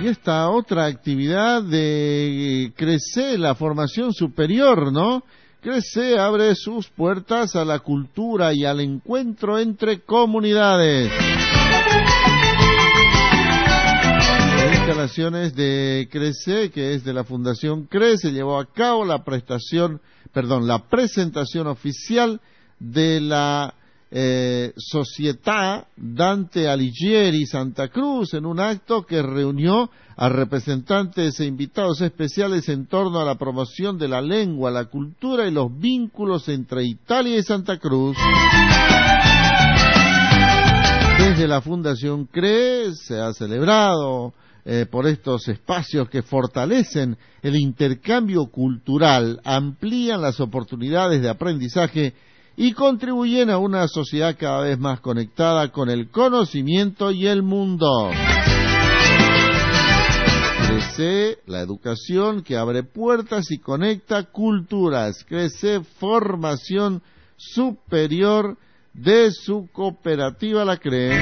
esta otra actividad de CRECE, la formación superior, ¿no? CRECE abre sus puertas a la cultura y al encuentro entre comunidades. En instalaciones de CRECE, que es de la Fundación CRE, se llevó a cabo la presentación oficial de la Società Dante Alighieri Santa Cruz, en un acto que reunió a representantes e invitados especiales en torno a la promoción de la lengua, la cultura y los vínculos entre Italia y Santa Cruz. Desde la Fundación CRE se ha celebrado por estos espacios que fortalecen el intercambio cultural, amplían las oportunidades de aprendizaje y contribuyen a una sociedad cada vez más conectada con el conocimiento y el mundo. CRECE, la educación que abre puertas y conecta culturas. CRECE, formación superior de su cooperativa La CRE.